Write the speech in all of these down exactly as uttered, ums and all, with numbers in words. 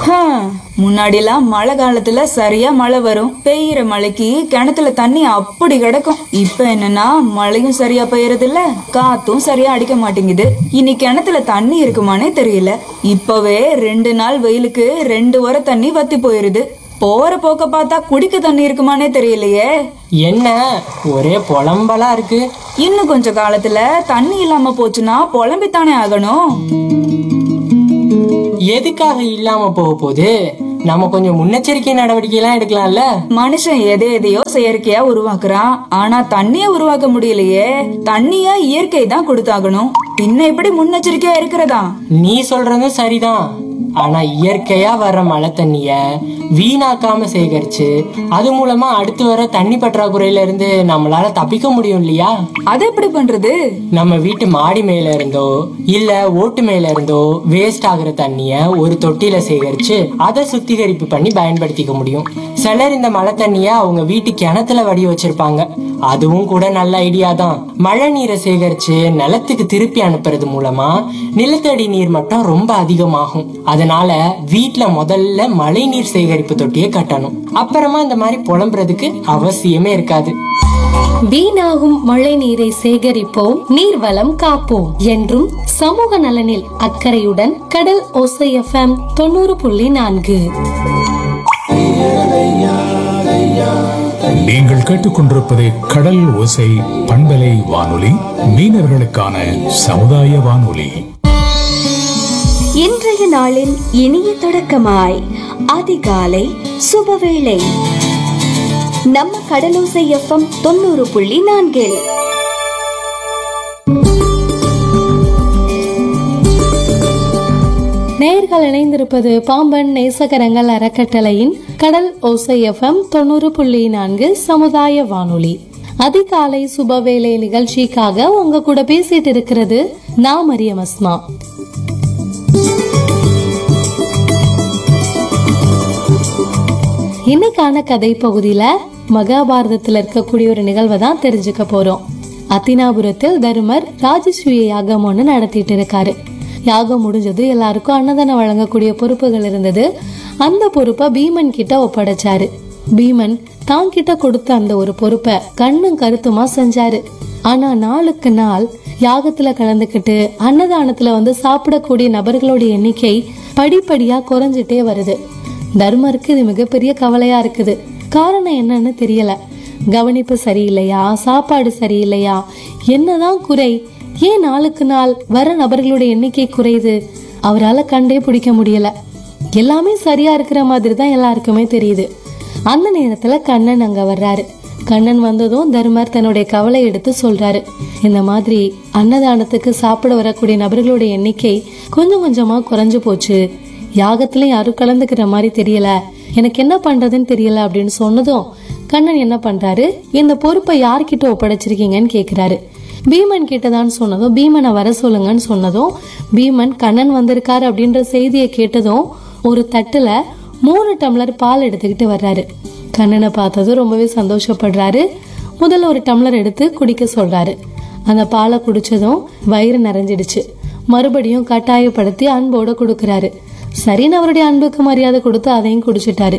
முன்னாடி எல்லாம் மழை காலத்துல சரியா மழை வரும், பெய்யற மழைக்கு கிணத்துல தண்ணி அப்படி கிடக்கும். இப்ப என்னன்னா மழையும் சரியா பெய்யறது இல்ல, காத்தும் சரியா அடிக்க மாட்டேங்குது. இனி கிணத்துல தண்ணி இருக்குமானே தெரியல. இப்பவே ரெண்டு நாள் வெயிலுக்கு ரெண்டு வர தண்ணி வத்தி போயிருது. போற போக்க பார்த்தா குடிக்க தண்ணி இருக்குமானே தெரியலையே. என்ன ஒரே புலம்பலா இருக்கு. இன்னும் கொஞ்ச காலத்துல தண்ணி இல்லாம போச்சுன்னா புலம்பித்தானே ஆகணும். எதுக்காக இல்லாம போக போகுது? நம்ம கொஞ்சம் முன்னெச்சரிக்கை நடவடிக்கை எல்லாம் எடுக்கலாம்ல. மனுஷன் எதை எதையோ செயற்கையா உருவாக்குறான், ஆனா தண்ணிய உருவாக்க முடியலையே. தண்ணிய இயற்கை தான் கொடுத்தாகணும், பின்ன எப்படி முன்னெச்சரிக்கையா இருக்கிறதா? நீ சொல்றதும் சரிதான். ஆனா இயற்கையா வர்ற மழை தண்ணிய வீணாக்காம சேகரிச்சு அது மூலமா அடுத்து வர தண்ணி பற்றாக்குறையில இருந்து நம்மளால தப்பிக்க முடியும் இல்லையா? அது எப்படி பண்றது? நம்ம வீட்டு மாடி மேல இருந்தோ இல்ல ஓட்டு மேல இருந்தோ வேஸ்ட் ஆகுற தண்ணிய ஒரு தொட்டியில சேகரிச்சு அதை சுத்திகரிப்பு பண்ணி பயன்படுத்திக்க முடியும். சிலர் இந்த மழை தண்ணிய அவங்க வீட்டு கிணத்துல வடி வச்சிருப்பாங்க. அதுவும் கூட நல்ல ஐடியா தான். மழை நீரை சேகரிச்சு நிலத்துக்கு திருப்பி அனுப்புறது மூலமா நிலத்தடி நீர் மட்டம் ரொம்ப அதிகமாகும். அதனால வீட்டுல முதல்ல மழை நீர் சேகரிப்பு தொட்டியை கட்டணும். அப்புறமா இந்த மாதிரி புலம்புறதுக்கு அவசியமே இருக்காது. வீணாகும் மழை நீரை சேகரிப்போம், நீர்வளம் காப்போம் என்றும் சமூக நலனில் அக்கறையுடன் கடல் ஓசை எஃப்எம் தொண்ணூறு புள்ளி நான்கு. நீங்கள் கேட்டுக்கொண்டிருப்பது கடல் ஓசை பண்பலை வானொலி, மீனவர்களுக்கான சமுதாய வானொலி. இன்றைய நாளின் இனிய தொடக்கமாய் அதிகாலை சுபவேளை நம்ம கடலோசை எஃப்எம் தொண்ணூறு புள்ளி நான்கில். நேயர்கள் இணைந்திருப்பது பாம்பன் நேசகரங்கள் அறக்கட்டளையின் கடல் ஓசை எஃப்எம் தொண்ணூறு புள்ளி நான்கு சமுதாய வானொலி. அதிகாலை சுபவேளை நிகழ்ச்சிக்காக உங்க கூட பேசிட்டு இருக்கிறது நான் மரியம் அஸ்மா. இன்னைக்கான கதை பகுதியில மகாபாரதத்துல இருக்கக்கூடிய ஒரு நிகழ்வை தான் தெரிஞ்சுக்க போறோம். அத்தினாபுரத்தில் தருமர் ராஜசூய யாகம் ஒண்ணு நடத்திட்டு இருக்காரு. யாகம் முடிஞ்சது, எல்லாருக்கும் அன்னதானம் வழங்கக்கூடிய பொறுப்புகள் இருந்தது. அந்த பொறுப்பை பீமன் கிட்ட ஒப்படைச்சாரு. பீமன் தான் கிட்ட கொடுத்த அந்த ஒரு பொறுப்பை கண்ணும் கருத்துமா செஞ்சாரு. ஆனா நாளுக்கு நாள் யாகத்துல கலந்துகிட்டு அன்னதானத்துல வந்து சாப்பிடக்கூடிய நபர்களோட எண்ணிக்கை படிப்படியா குறைஞ்சிட்டே வருது. தர்மருக்கு இது மிகப்பெரிய கவலையா இருக்குது. காரணம் என்னன்னு தெரியல. கவனிப்பு சரியில்லையா, சாப்பாடு சரியில்லையா, என்னதான் குறை? ஏன் நாளுக்கு நாள் வர நபர்களுடைய எண்ணிக்கை குறையுது? அவரால் கண்டே பிடிக்க முடியல. எல்லாமே சரியா இருக்கிற மாதிரி தான் எல்லாருக்குமே தெரியுது. அந்த நேரத்துல கண்ணன் அங்க வர்றாரு. கண்ணன் வந்ததும் தர்மர் தன்னுடைய கவலை எடுத்து சொல்றாரு. இந்த மாதிரி அன்னதானத்துக்கு சாப்பிட வரக்கூடிய நபர்களுடைய எண்ணிக்கை கொஞ்சம் கொஞ்சமா குறைஞ்சு போச்சு. யாகத்துல யாரும் கலந்துக்கிற மாதிரி தெரியல, எனக்கு என்ன பண்றதுன்னு தெரியல அப்படின்னு சொன்னதும் கண்ணன் என்ன பண்றாரு, இந்த பொறுப்பை யார்கிட்ட ஒப்படைச்சிருக்கீங்கன்னு கேக்குறாரு. பீமன் கிட்டதான் சொன்னதும், பீமனை வர சொல்லுங்கன்னு சொன்னதும், பீமன் கண்ணன் வந்திருக்காரு அப்படின்ற செய்தியை கேட்டதும் ஒரு தட்டுல மூணு டம்ளர் பால் எடுத்துக்கிட்டு வர்றாரு. கண்ணனை பார்த்ததும் ரொம்பவே சந்தோஷப்படுறாரு. முதல்ல ஒரு டம்ளர் எடுத்து குடிக்க சொல்றாரு. அந்த பாலை குடிச்சதும் வயிறு நிறைஞ்சிடுச்சு. மறுபடியும் கட்டாயப்படுத்தி அன்போட கொடுக்கறாரு. சரின்னு அவருடைய அன்புக்கு மரியாதை கொடுத்து அதையும் குடிச்சிட்டாரு.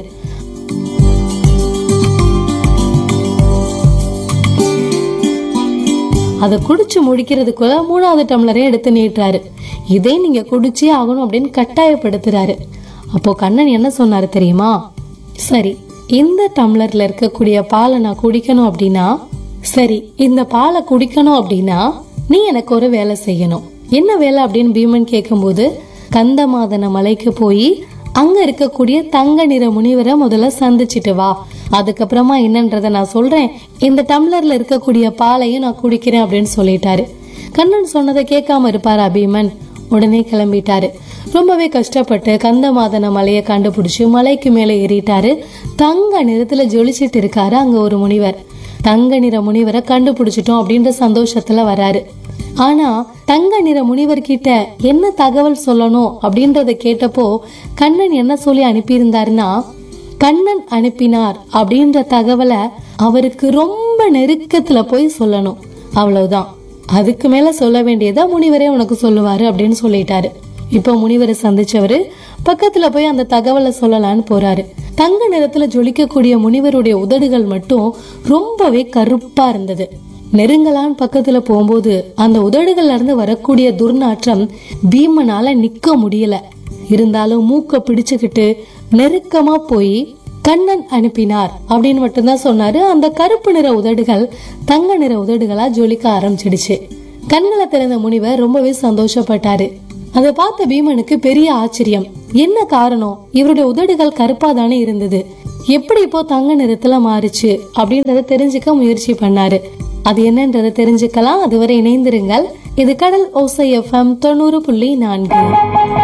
அதை குடிச்சு முடிக்கிறதுக்குள்ள மூணாவது டம்ளரே எடுத்து நீட்டுறாரு. இதை நீங்க குடிச்சே ஆகணும் அப்படின்னு கட்டாயப்படுத்துறாரு. அப்போ கண்ணன் என்ன சொன்னாரு தெரியுமா? சரி, இந்த டம்ளர்ல இருக்கக்கூடிய பாலை நான் குடிக்கணும் அப்படின்னா சரி இந்த பாலை குடிக்கணும் அப்படின்னா நீ எனக்கு ஒரு வேலை செய்யணும். என்ன வேலை அப்படின்னு பீமன் கேட்கும் போது, கந்தமாதன மலைக்கு போய் அங்க இருக்கக்கூடிய தங்க நிற முனிவரை முதல்ல சந்திச்சிட்டு வா, அதுக்கப்புறமா என்னன்றத நான் சொல்றேன், இந்த டம்ளர்ல இருக்கக்கூடிய பாலையும் நான் குடிக்கிறேன் அப்படின்னு சொல்லிட்டாரு. கண்ணன் சொன்னதை கேட்காம இருப்பாரா பீமன்? உடனே கிளம்பிட்டாரு. ரொம்பவே கஷ்டப்பட்டு கந்தமாதன மலையை கண்டுபிடிச்சு மலைக்கு மேல ஏறிட்டாரு. தங்க நிறத்துல ஜொலிச்சிட்டு இருக்காரு அங்க ஒரு முனிவர். தங்க நிற முனிவரை கண்டுபிடிச்சிட்டோம் அப்படின்ற சந்தோஷத்துல வராரு. ஆனா தங்க நிற முனிவர் கிட்ட என்ன தகவல் சொல்லணும் அப்படின்றத கேட்டப்போ கண்ணன் என்ன சொல்லி அனுப்பியிருந்தாருன்னா, கண்ணன் அனுப்பினார் அப்படின்ற தகவலை அவருக்கு ரொம்ப நெருக்கத்துல போய் சொல்லணும், அவ்வளவுதான். அதுக்கு மேல சொல்ல வேண்டியதா முனிவரே உனக்கு சொல்லுவாரு அப்படின்னு சொல்லிட்டாரு. இப்போ முனிவரை சந்திச்சவரு பக்கத்துல போய் அந்த தகவலை சொல்லலான்னு போறாரு. தங்க நிறத்துல ஜொலிக்கக்கூடிய முனிவருடைய உதடுகள் மட்டும் ரொம்பவே கருப்பா இருந்தது. நெருங்கலான் பக்கத்துல போகும்போது அந்த உதடுகள்ல இருந்து வரக்கூடிய துர்நாற்றம் பீமனால நிக்க முடியல. இருந்தாலும் மூக்க பிடிச்சுக்கிட்டு நெருக்கமா போய் கண்ணன் அனுப்பினார் அப்படின்னு மட்டும்தான் சொன்னாரு. அந்த கருப்பு நிற உதடுகள் தங்க நிற உதடுகளா ஜொலிக்க ஆரம்பிச்சிடுச்சு. கண்களை திறந்த முனிவர் ரொம்பவே சந்தோஷப்பட்டாரு. அதை பார்த்த பீமனுக்கு பெரிய ஆச்சரியம். என்ன காரணம்? இவருடைய உதடுகள் கருப்பா தானே இருந்தது, எப்படி இப்போ தங்க நிறத்துல மாறுச்சு அப்படின்றத தெரிஞ்சுக்க முயற்சி பண்ணாரு. அது என்னன்றதை தெரிஞ்சுக்கலாம். அதுவரை இணைந்திருங்கள். இது கடல் ஓசை எஃப்எம் தொண்ணூறு புள்ளி நான்கு.